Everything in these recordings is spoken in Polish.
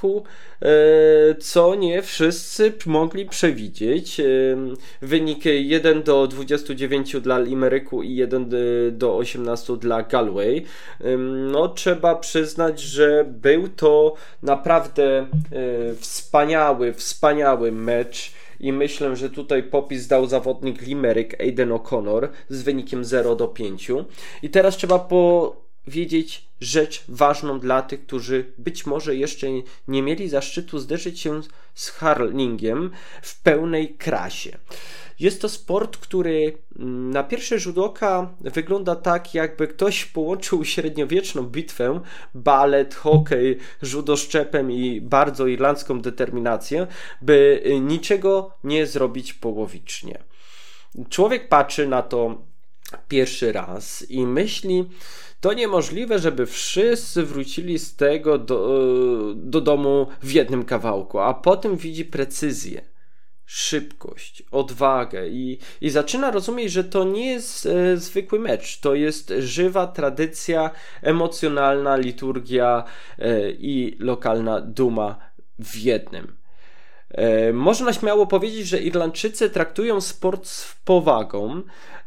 wyniku, co nie wszyscy mogli przewidzieć. Wynik 1-29 dla Limericku i 1-18 dla Galway. No, trzeba przyznać, że był to naprawdę wspaniały mecz. I myślę, że tutaj popis dał zawodnik Limerick Aidan O'Connor z wynikiem 0-5. I teraz trzeba powiedzieć rzecz ważną dla tych, którzy być może jeszcze nie mieli zaszczytu zderzyć się z hurlingiem w pełnej krasie. Jest to sport, który na pierwszy rzut oka wygląda tak, jakby ktoś połączył średniowieczną bitwę, balet, hokej, judoszczepem i bardzo irlandzką determinację, by niczego nie zrobić połowicznie. Człowiek patrzy na to pierwszy raz i myśli, to niemożliwe, żeby wszyscy wrócili z tego do domu w jednym kawałku, a potem widzi precyzję, szybkość, odwagę i zaczyna rozumieć, że to nie jest zwykły mecz, to jest żywa tradycja, emocjonalna liturgia i lokalna duma w jednym. Można śmiało powiedzieć, że Irlandczycy traktują sport z powagą,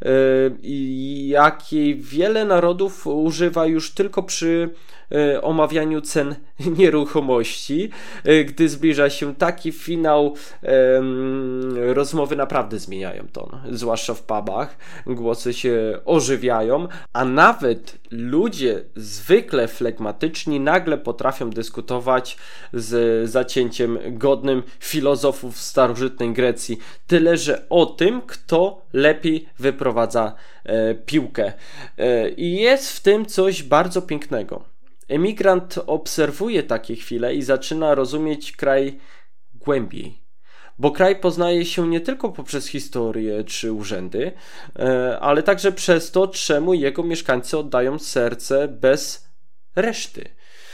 jakiej wiele narodów używa już tylko przy omawianiu cen nieruchomości. Gdy zbliża się taki finał, rozmowy naprawdę zmieniają ton, zwłaszcza w pubach, głosy się ożywiają, a nawet ludzie zwykle flegmatyczni nagle potrafią dyskutować z zacięciem godnym filozofów starożytnej Grecji, tyle że o tym, kto lepiej wyprowadza piłkę. I jest w tym coś bardzo pięknego. Emigrant obserwuje takie chwile i zaczyna rozumieć kraj głębiej. Bo kraj poznaje się nie tylko poprzez historię czy urzędy, ale także przez to, czemu jego mieszkańcy oddają serce bez reszty.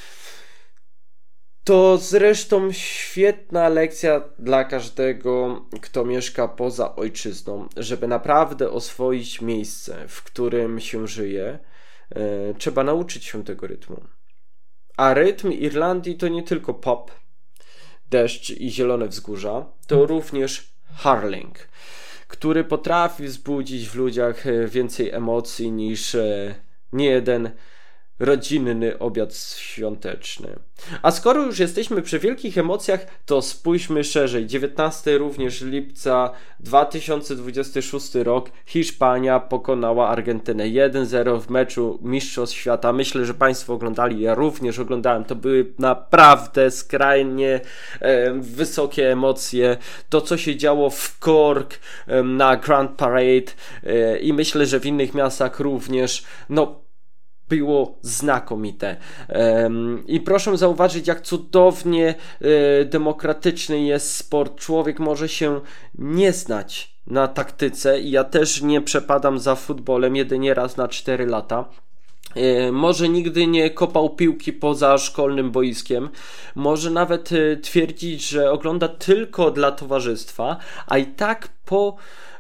To zresztą świetna lekcja dla każdego, kto mieszka poza ojczyzną, żeby naprawdę oswoić miejsce, w którym się żyje, trzeba nauczyć się tego rytmu. A rytm Irlandii to nie tylko pop, deszcz i zielone wzgórza, to również hurling, który potrafi wzbudzić w ludziach więcej emocji niż niejeden rodzinny obiad świąteczny. A skoro już jesteśmy przy wielkich emocjach, to spójrzmy szerzej. 19 również lipca 2026 rok. Hiszpania pokonała Argentynę 1-0 w meczu Mistrzostw Świata. Myślę, że Państwo oglądali, ja również oglądałem. To były naprawdę skrajnie wysokie emocje. To, co się działo w Cork na Grand Parade i myślę, że w innych miastach również, było znakomite. I proszę zauważyć, jak cudownie demokratyczny jest sport. Człowiek może się nie znać na taktyce i ja też nie przepadam za futbolem jedynie raz na 4 lata. Może nigdy nie kopał piłki poza szkolnym boiskiem, może nawet twierdzić, że ogląda tylko dla towarzystwa, a i tak po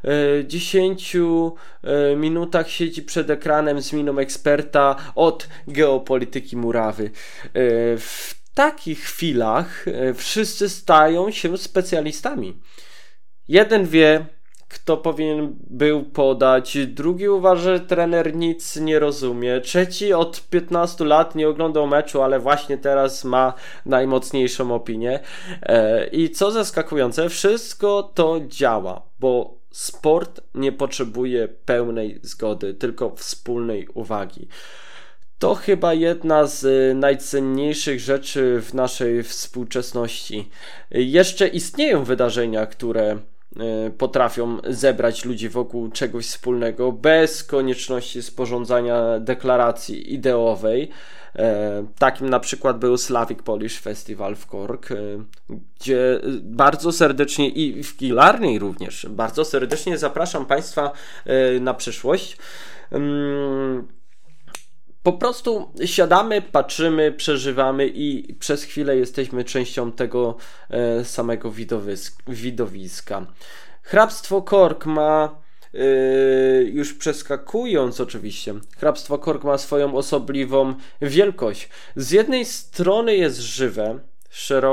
10 minutach siedzi przed ekranem z miną eksperta od geopolityki murawy. W takich chwilach wszyscy stają się specjalistami. Jeden wie, kto powinien był podać, drugi uważa, że trener nic nie rozumie, trzeci od 15 lat nie oglądał meczu, ale właśnie teraz ma najmocniejszą opinię. I co zaskakujące, wszystko to działa, bo sport nie potrzebuje pełnej zgody, tylko wspólnej uwagi. To chyba jedna z najcenniejszych rzeczy w naszej współczesności. Jeszcze istnieją wydarzenia, które potrafią zebrać ludzi wokół czegoś wspólnego bez konieczności sporządzania deklaracji ideowej. Takim na przykład był Slavic Polish Festival w Cork, gdzie bardzo serdecznie i w Killarney również bardzo serdecznie zapraszam Państwa na przyszłość. Po prostu siadamy, patrzymy, przeżywamy i przez chwilę jesteśmy częścią tego samego widowiska. Hrabstwo Cork ma, już przeskakując oczywiście, hrabstwo Cork ma swoją osobliwą wielkość. Z jednej strony jest żywe, szerokie,